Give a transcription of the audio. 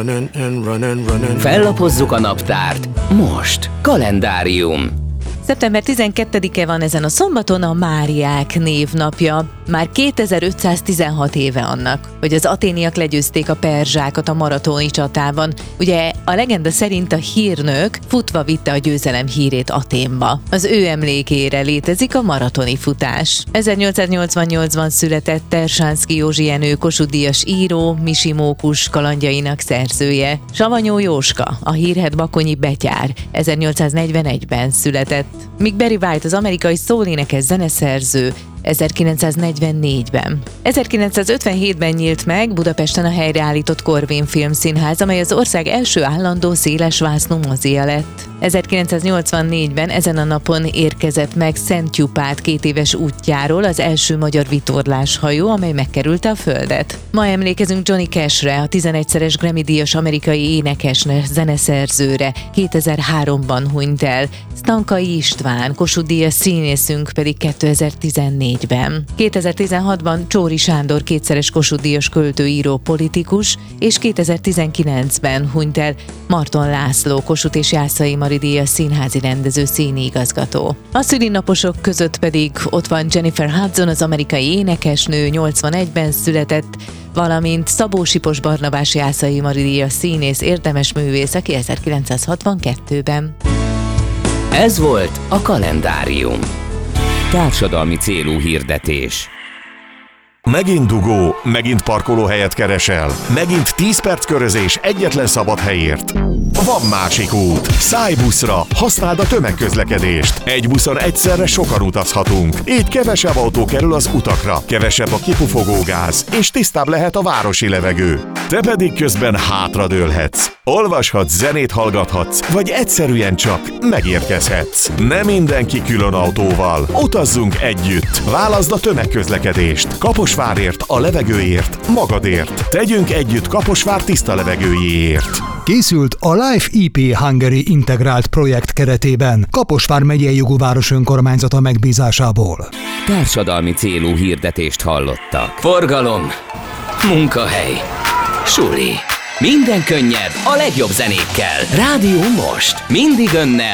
Fellapozzuk a naptárt. Most kalendárium. Szeptember 12-e van ezen a szombaton, a Máriák névnapja. Már 2516 éve annak, hogy az aténiak legyőzték a perzsákat a maratoni csatában. Ugye a legenda szerint a hírnök futva vitte a győzelem hírét Athénba. Az ő emlékére létezik a maratoni futás. 1888-ban született Tersánszky Józsi Jenő Kossuth-díjas író, Misi Mókus kalandjainak szerzője. Savanyó Jóska, a hírhedt bakonyi betyár, 1841-ben született. Míg Barry White, az amerikai szólénekes zeneszerző, 1944-ben. 1957-ben nyílt meg Budapesten a helyreállított Corvin Filmszínház, amely az ország első állandó szélesvásznú mozija lett. 1984-ben ezen a napon érkezett meg Szent Tyupát 2 éves útjáról az első magyar vitorláshajó, amely megkerülte a Földet. Ma emlékezünk Johnny Cashre, a 11-szeres Grammy-díjas amerikai énekesre, zeneszerzőre, 2003-ban hunyt el. Stankai István, Kossuth-díjas színészünk pedig 2014-ben. 2016-ban Csóri Sándor 2-szeres Kossuth-díjas költő, író, politikus, és 2019-ben hunyt el Marton László, Kossuth és Jászai Mari díjas színházi rendező, színiigazgató. A szülinaposok között pedig ott van Jennifer Hudson, az amerikai énekesnő, 81-ben született, valamint Szabó Sipos Barnabás Jászai Mari díjas színész, érdemes művész, aki 1962-ben. Ez volt a kalendárium. Társadalmi célú hirdetés. Megint dugó, megint parkolóhelyet keresel, megint 10 perc körözés egyetlen szabad helyért. Van másik út. Szállj buszra, használd a tömegközlekedést. Egy buszon egyszerre sokan utazhatunk. Így kevesebb autó kerül az utakra, kevesebb a kipufogó gáz, és tisztább lehet a városi levegő. Te pedig közben hátradőlhetsz. Olvashatsz, zenét hallgathatsz, vagy egyszerűen csak megérkezhetsz. Nem mindenki külön autóval. Utazzunk együtt. Válaszd a tömegközlekedést. Kaposvárért, a levegőért, magadért. Tegyünk együtt Kaposvár tiszta levegőjéért. Készült a Life EP Hungary integrált projekt keretében, Kaposvár megyei jogú város önkormányzata megbízásából. Társadalmi célú hirdetést hallottak. Forgalom, munkahely, suli. Minden könnyed a legjobb zenékkel. Rádió Most. Mindig önnel.